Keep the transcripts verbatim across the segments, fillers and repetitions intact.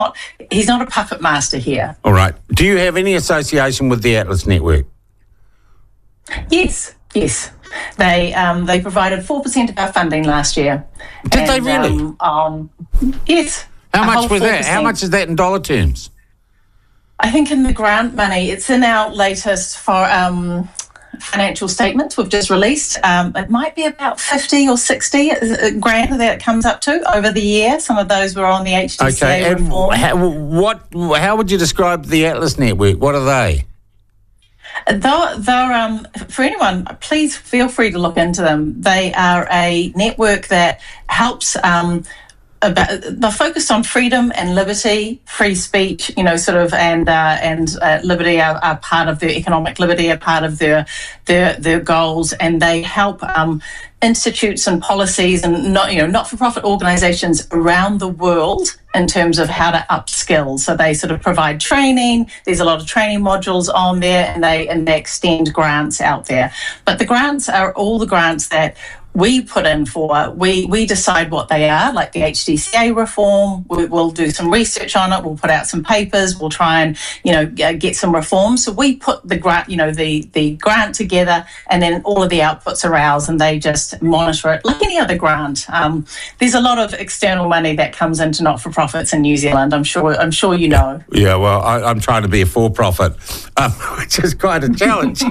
he's not a puppet master here. All right. Do you have any association with the Atlas Network? Yes, yes. They um, they provided four percent of our funding last year. Did and, they really? Um, um, yes. How much was that? How much is that in dollar terms? I think in the grant money, it's in our latest for um, financial statements we've just released. Um, it might be about fifty or sixty grand that it comes up to over the year. Some of those were on the H D C A okay, and reform. How, what, how would you describe the Atlas Network? What are they? They're, they're, um, for anyone, please feel free to look into them. They are a network that helps... Um, About, they're focused on freedom and liberty, free speech, you know, sort of, and uh, and uh, liberty are, are part of their economic liberty, are part of their their their goals, and they help um, institutes and policies and not you know not-for-profit organisations around the world in terms of how to upskill. So they sort of provide training. There's a lot of training modules on there, and they and they extend grants out there. But the grants are all the grants that we put in for. We we decide what they are, like the H D C A reform. We, we'll do some research on it. We'll put out some papers. We'll try and you know get some reforms. So we put the grant, you know, the the grant together, and then all of the outputs are ours, and they just monitor it like any other grant. Um, there's a lot of external money that comes into not-for-profits in New Zealand. I'm sure. I'm sure you know. Yeah, well, I, I'm trying to be a for-profit, um, which is quite a challenge.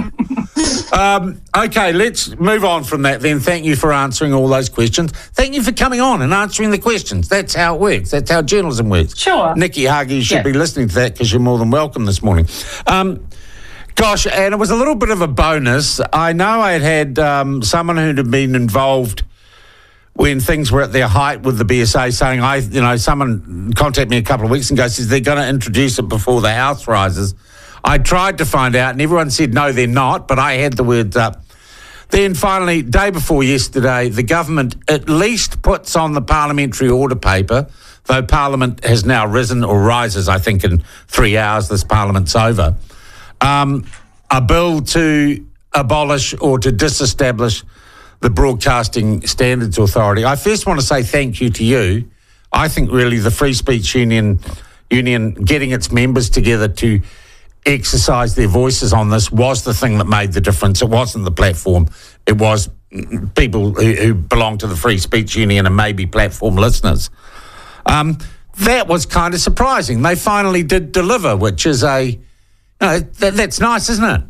um, okay, let's move on from that then. Thank you for answering all those questions. Thank you for coming on and answering the questions. That's how it works. That's how journalism works. Sure. Nikki Hagi, you should yeah. be listening to that because you're more than welcome this morning. Um, gosh, and it was a little bit of a bonus. I know I had had um, someone who'd have been involved when things were at their height with the B S A saying, I, you know, someone contacted me a couple of weeks ago, says they're going to introduce it before the House rises. I tried to find out, and everyone said, no, they're not, but I had the words up. Then finally, day before yesterday, the government at least puts on the parliamentary order paper, though Parliament has now risen, or rises, I think, in three hours, this Parliament's over, um, a bill to abolish or to disestablish the Broadcasting Standards Authority. I first want to say thank you to you. I think really the Free Speech Union, union getting its members together to exercise their voices on this was the thing that made the difference. It wasn't the platform. It was people who, who belong to the Free Speech Union and maybe platform listeners. Um, that was kind of surprising. They finally did deliver, which is a, you know, that, that's nice, isn't it?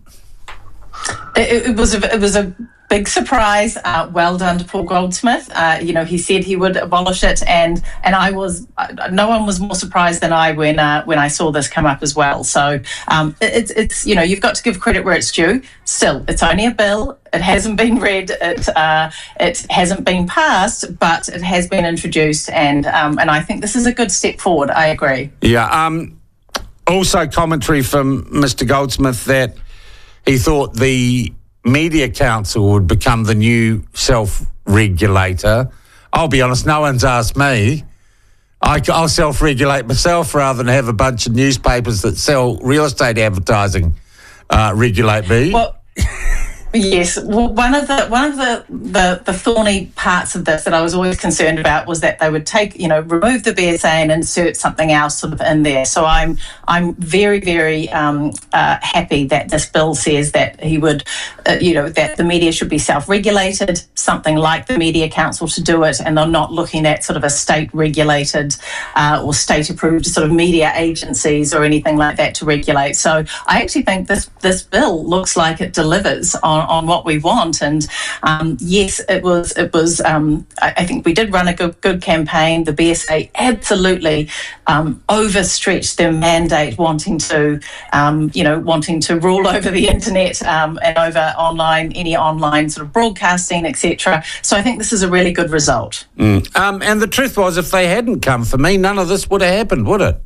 It, it was a, it was a big surprise. Uh, well done to Paul Goldsmith. Uh, you know, he said he would abolish it, and and I was uh, no one was more surprised than I when uh, when I saw this come up as well. So um, it, it's it's you know you've got to give credit where it's due. Still, it's only a bill. It hasn't been read. It uh, it hasn't been passed, but it has been introduced, and um, and I think this is a good step forward. I agree. Yeah. Um, also, commentary from Mister Goldsmith that he thought the Media Council would become the new self-regulator. I'll be honest, no one's asked me. I, I'll self-regulate myself rather than have a bunch of newspapers that sell real estate advertising uh, regulate me. Well, yes. Well, one of the one of the, the the thorny parts of this that I was always concerned about was that they would take, you know, remove the B S A and insert something else sort of in there. So I'm I'm very very um, uh, happy that this bill says that he would, uh, you know, that the media should be self-regulated, something like the Media Council to do it, and they're not looking at sort of a state-regulated uh, or state-approved sort of media agencies or anything like that to regulate. So I actually think this this bill looks like it delivers on. on what we want, and um, yes, it was. It was. Um, I, I think we did run a good, good campaign. The B S A absolutely um, overstretched their mandate, wanting to, um, you know, wanting to rule over the internet um, and over online, any online sort of broadcasting, et cetera. So I think this is a really good result. Mm. Um, and the truth was, if they hadn't come for me, none of this would have happened, would it?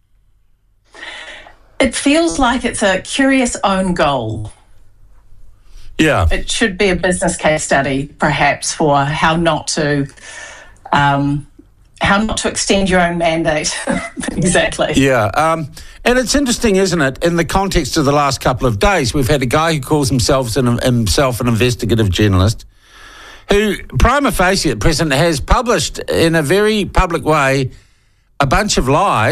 It feels like it's a curious own goal. Yeah. It should be a business case study, perhaps, for how not to um, how not to extend your own mandate. Exactly. Yeah. Um, and it's interesting, isn't it, in the context of the last couple of days, we've had a guy who calls himself an, himself an investigative journalist who, prima facie at present, has published in a very public way a bunch of lies.